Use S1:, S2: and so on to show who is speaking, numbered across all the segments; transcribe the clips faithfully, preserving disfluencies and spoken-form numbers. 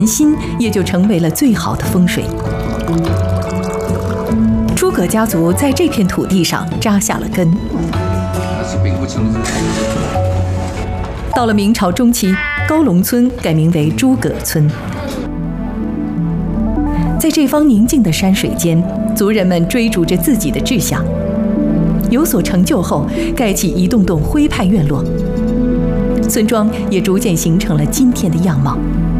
S1: 心也就成为了最好的风水。诸葛家族在这片土地上扎下了根。到了明朝中期，高龙村改名为诸葛村。在这方宁静的山水间，族人们追逐着自己的志向，有所成就后，盖起一栋栋徽派院落，村庄也逐渐形成了今天的样貌。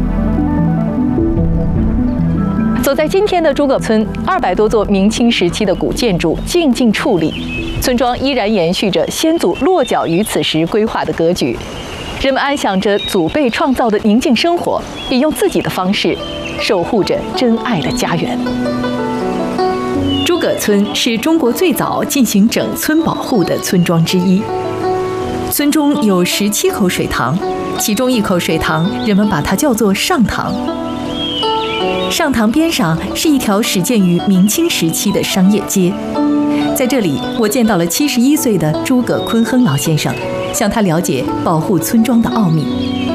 S1: 走在今天的诸葛村，二百多座明清时期的古建筑静静矗立，村庄依然延续着先祖落脚于此时规划的格局。人们安享着祖辈创造的宁静生活，也用自己的方式守护着真爱的家园。诸葛村是中国最早进行整村保护的村庄之一。村中有十七口水塘，其中一口水塘，人们把它叫做上塘。上塘边上是一条始建于明清时期的商业街，在这里，我见到了七十一岁的诸葛坤亨老先生，向他了解保护村庄的奥秘。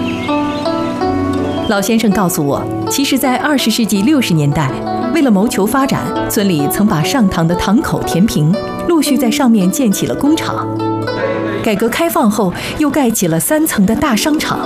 S1: 老先生告诉我，其实，在二十世纪六十年代，为了谋求发展，村里曾把上塘的塘口填平，陆续在上面建起了工厂。改革开放后，又盖起了三层的大商场。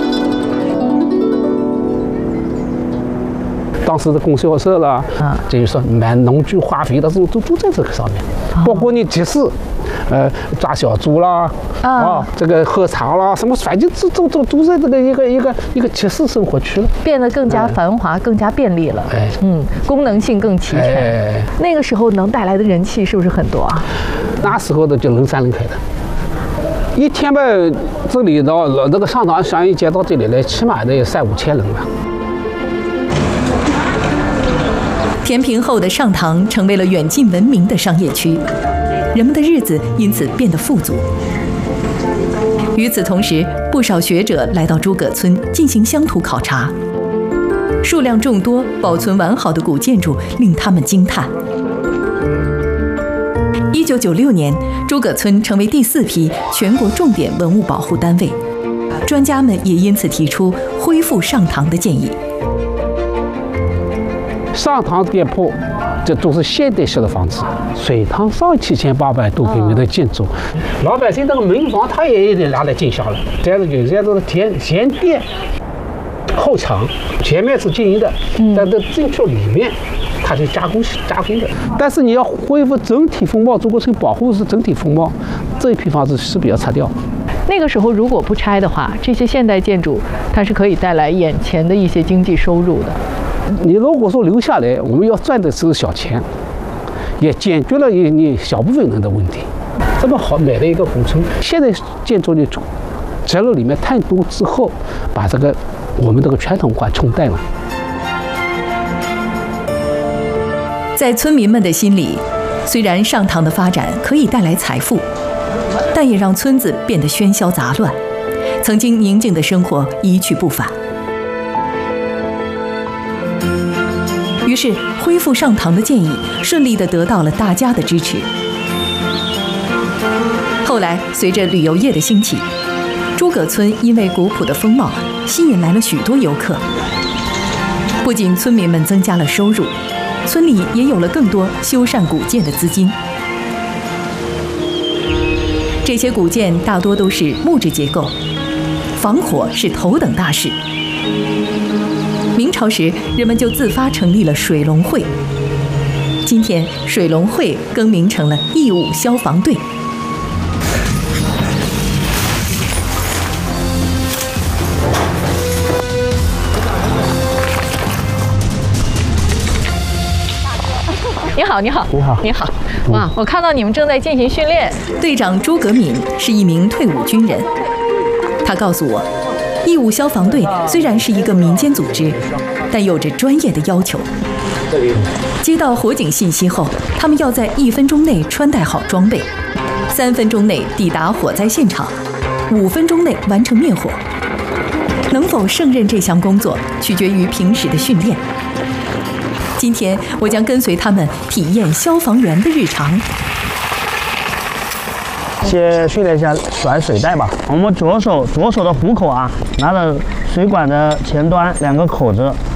S2: 当时的供销社啦，啊，就是说买农具化肥的时候都都在这个上面，哦、包括你集市，呃，抓小猪啦，啊，啊这个喝茶啦，什么反正都都都都在这个一个一个一个集市生活区了，
S1: 变得更加繁华，哎、更加便利了。哎，嗯，功能性更齐全。哎，那个时候能带来的人气是不是很多啊？
S2: 那时候的就人山人海的。一天吧，这里到那个上塘商业街到这里来，起码得有三五千人吧。
S1: 填平后的上塘成为了远近闻名的商业区，人们的日子因此变得富足。与此同时，不少学者来到诸葛村进行乡土考察，数量众多、保存完好的古建筑令他们惊叹。一九九六年，诸葛村成为第四批全国重点文物保护单位，专家们也因此提出恢复上塘的建议。
S2: 上塘店铺，这都是现代式的房子，水塘上七千八百多平米的建筑，老百姓这个门房他也得拿来进销了。这样子有这样的前前店、后墙，前面是经营的，但这进去里面，它是加工加工的。但是你要恢复整体风貌，诸葛村保护是整体风貌，这一批房子是比较拆掉。
S1: 那个时候如果不拆的话，这些现代建筑它是可以带来眼前的一些经济收入的。
S2: 你如果说留下来，我们要赚的是小钱，也解决了你你小部分人的问题。这么好买的一个古村，现在建筑的摘录里面太多之后，把这个我们这个传统文化冲淡了。
S1: 在村民们的心里，虽然上塘的发展可以带来财富，但也让村子变得喧嚣杂乱，曾经宁静的生活一去不返。于是，恢复上塘的建议顺利地得到了大家的支持。后来，随着旅游业的兴起，诸葛村因为古朴的风貌，吸引来了许多游客。不仅村民们增加了收入，村里也有了更多修缮古建的资金。这些古建大多都是木质结构，防火是头等大事。明朝时，人们就自发成立了水龙会。今天，水龙会更名成了义务消防队。你好，你好，
S2: 你好，
S1: 你好！哇，我看到你们正在进行训练。队长诸葛敏是一名退伍军人，他告诉我，义务消防队虽然是一个民间组织，但有着专业的要求。接到火警信息后，他们要在一分钟内穿戴好装备，三分钟内抵达火灾现场，五分钟内完成灭火。能否胜任这项工作，取决于平时的训练。今天，我将跟随他们体验消防员的日常。
S3: 先训练一下甩水袋吧。我们左手左手的虎口啊，拿着水管的前端两个口子